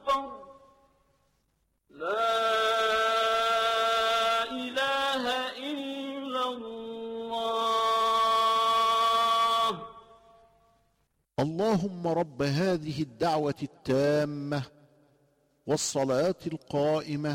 أكبر. لا إله إلا الله. اللهم رب هذه الدعوة التامة والصلاة القائمة